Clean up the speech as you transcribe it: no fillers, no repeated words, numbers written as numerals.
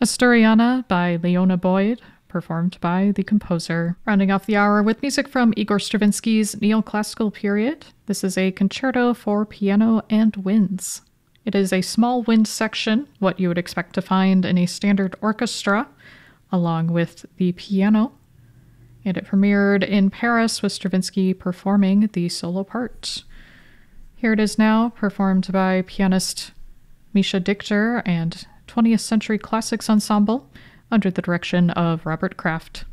Asturiana by Leona Boyd, performed by the composer. Rounding off the hour with music from Igor Stravinsky's Neoclassical Period. This is a concerto for piano and winds. It is a small wind section, what you would expect to find in a standard orchestra, along with the piano. And it premiered in Paris with Stravinsky performing the solo part. Here it is now, performed by pianist Misha Dichter and 20th Century Classics Ensemble under the direction of Robert Kraft.